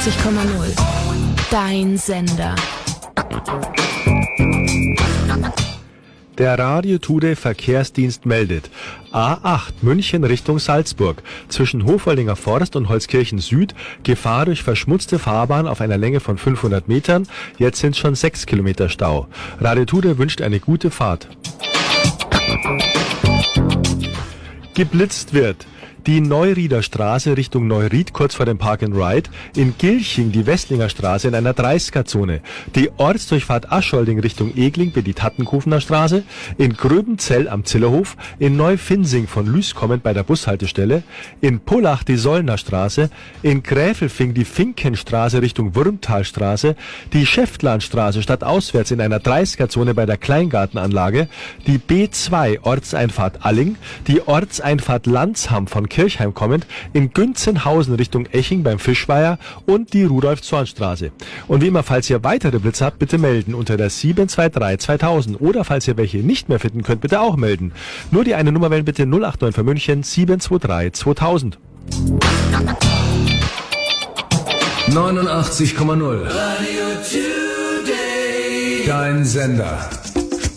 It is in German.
Dein Sender. Der Radio Tude Verkehrsdienst meldet. A8 München Richtung Salzburg. Zwischen Hofwoldinger Forst und Holzkirchen Süd Gefahr durch verschmutzte Fahrbahn auf einer Länge von 500 Metern. Jetzt sind schon 6 Kilometer Stau. Radio Tude wünscht eine gute Fahrt. Geblitzt wird. Die Neurieder Straße Richtung Neuried kurz vor dem Park and Ride, in Gilching die Westlinger Straße in einer 30er-Zone, die Ortsdurchfahrt Aschholding Richtung Egling bei die Tattenkofener Straße, in Gröbenzell am Zillerhof, in Neufinsing von Lüß kommend bei der Bushaltestelle, in Pullach die Sollner Straße, in Gräfelfing die Finkenstraße Richtung Würmtalstraße, die Schäftlarnstraße stadtauswärts in einer 30er-Zone bei der Kleingartenanlage, die B2 Ortseinfahrt Alling, die Ortseinfahrt Landsham von Kirchheim kommend, in Günzenhausen Richtung Eching beim Fischweiher und die Rudolf-Zorn-Straße. Und wie immer, falls ihr weitere Blitze habt, bitte melden unter der 723 2000 oder falls ihr welche nicht mehr finden könnt, bitte auch melden. Nur die eine Nummer wählen, bitte 089 für München 723 2000. 89,0 Radio Today. Dein Sender.